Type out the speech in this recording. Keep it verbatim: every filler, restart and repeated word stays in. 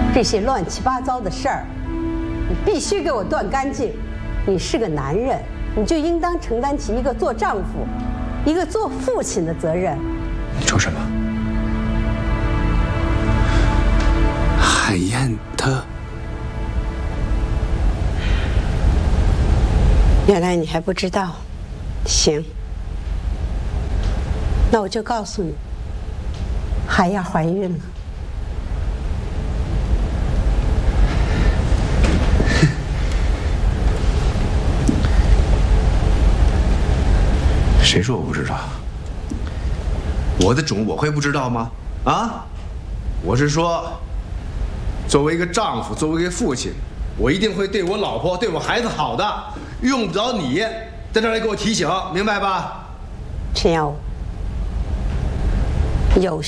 这些乱七八糟的事儿，你必须给我断干净。你是个男人，你就应当承担起一个做丈夫、一个做父亲的责任。 你说什么？海燕她…… 原来你还不知道。行，那我就告诉你，海燕怀孕了。 谁说我不知道？我的种我会不知道吗？啊！我是说，作为一个丈夫，作为一个父亲，我一定会对我老婆、对我孩子好的，用不着你在这儿来给我提醒，明白吧？ 陈耀武，有